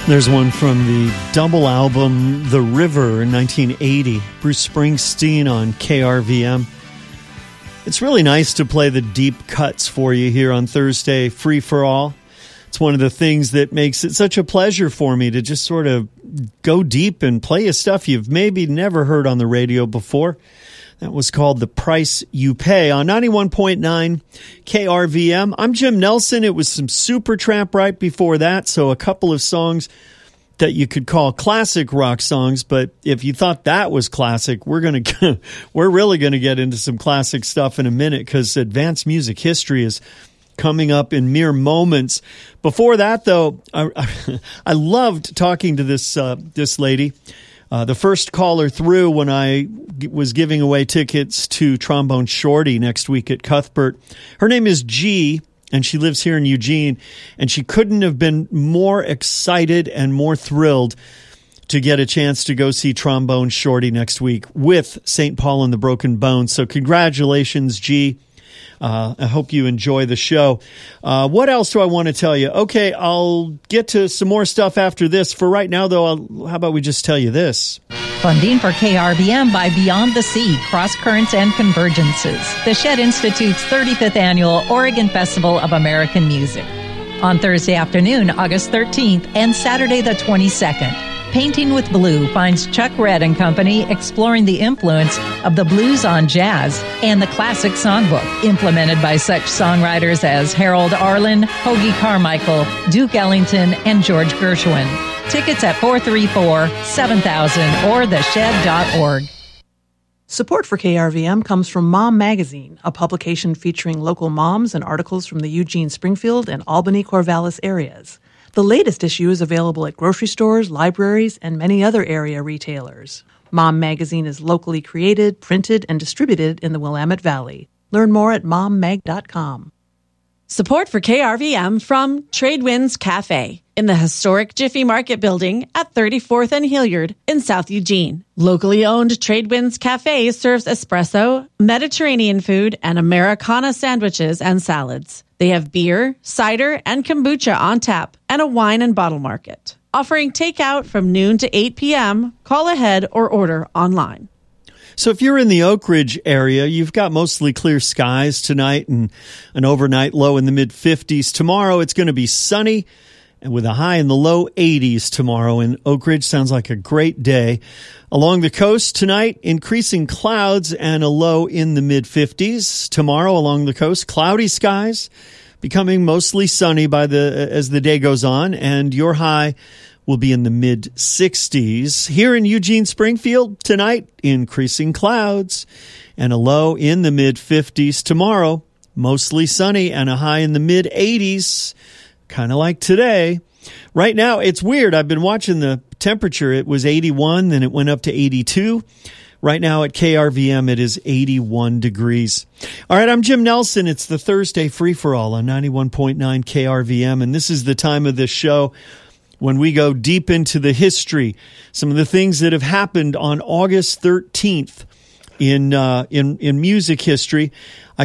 There's one from the double album The River in 1980, Bruce Springsteen on KRVM. It's really nice to play the deep cuts for you here on Thursday Free for All. It's one of the things that makes it such a pleasure for me to just sort of go deep and play you stuff you've maybe never heard on the radio before. That was called The Price You Pay on 91.9 KRVM. I'm Jim Nelson. It was some Supertramp right before that, so a couple of songs that you could call classic rock songs. But if you thought that was classic, we're really going to get into some classic stuff in a minute, because advanced music history is coming up in mere moments. Before that, though, I loved talking to this lady. The first caller through when I was giving away tickets to Trombone Shorty next week at Cuthbert. Her name is G, and she lives here in Eugene, and she couldn't have been more excited and more thrilled to get a chance to go see Trombone Shorty next week with St. Paul and the Broken Bones. So congratulations, G. I hope you enjoy the show. What else do I want to tell you? Okay, I'll get to some more stuff after this. For right now, though, how about we just tell you this? Funding for KRVM by Beyond the Sea, Cross Currents and Convergences, the Shed Institute's 35th Annual Oregon Festival of American Music. On Thursday afternoon, August 13th, and Saturday the 22nd. Painting with Blue finds Chuck Red and Company exploring the influence of the blues on jazz and the classic songbook, implemented by such songwriters as Harold Arlen, Hoagie Carmichael, Duke Ellington, and George Gershwin. Tickets at 434-7000 or theshed.org. Support for KRVM comes from Mom Magazine, a publication featuring local moms and articles from the Eugene, Springfield, and Albany, Corvallis areas. The latest issue is available at grocery stores, libraries, and many other area retailers. Mom Magazine is locally created, printed, and distributed in the Willamette Valley. Learn more at mommag.com. Support for KRVM from Tradewinds Cafe in the historic Jiffy Market building at 34th and Hilliard in South Eugene. Locally owned Tradewinds Cafe serves espresso, Mediterranean food, and Americana sandwiches and salads. They have beer, cider, and kombucha on tap and a wine and bottle market. Offering takeout from noon to 8 p.m., call ahead or order online. So if you're in the Oak Ridge area, you've got mostly clear skies tonight and an overnight low in the mid-50s. Tomorrow it's going to be sunny and with a high in the low 80s tomorrow in Oak Ridge. Sounds like a great day. Along the coast tonight, increasing clouds and a low in the mid-50s. Tomorrow along the coast, cloudy skies, becoming mostly sunny as the day goes on, and your high will be in the mid-60s. Here in Eugene, Springfield, tonight, increasing clouds and a low in the mid-50s. Tomorrow, mostly sunny and a high in the mid-80s, kind of like today. Right now, it's weird. I've been watching the temperature. It was 81, then it went up to 82. Right now at KRVM, it is 81 degrees. All right, I'm Jim Nelson. It's the Thursday Free-for-All on 91.9 KRVM, and this is the time of the show when we go deep into the history, some of the things that have happened on August 13th in music history.